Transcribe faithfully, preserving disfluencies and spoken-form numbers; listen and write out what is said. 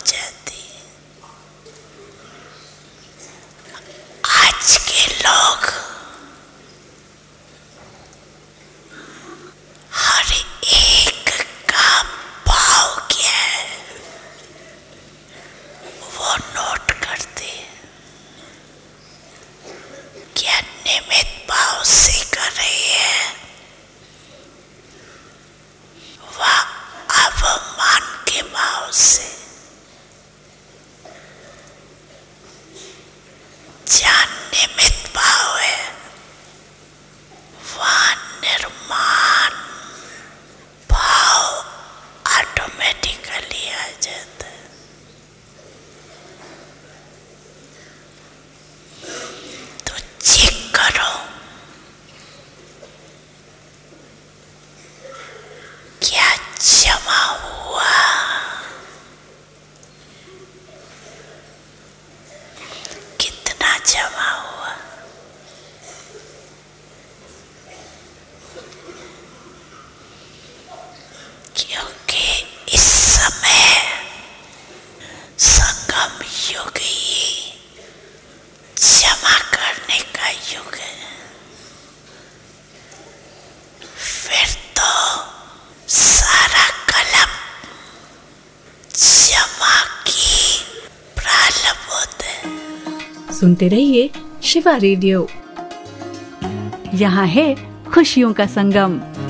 जाती। आज के लोग हर एक का भाव क्या है वो नोट करते हैं। क्या नियमित भाव से कर रही है वह अवमान के भाव से। जहाँ नियमित भाव है वहाँ निर्माण भाव ऑटोमेटिकली आ जाता है। तो चेक करो क्या जमा हुआ, कितना जमा हुआ। क्योंकि इस समय संगम युग ही जमा करने का युग है। फिर तो सारा कलम जमा की प्रारंभ होते हैं। सुनते रहिए शिवा रेडियो, यहाँ है खुशियों का संगम।